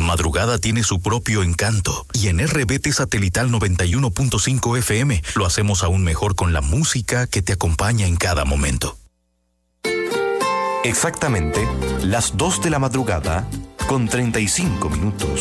madrugada tiene su propio encanto y en RBT Satelital 91.5 FM lo hacemos aún mejor con la música que te acompaña en cada momento. Exactamente las 2 de la madrugada con 35 minutos.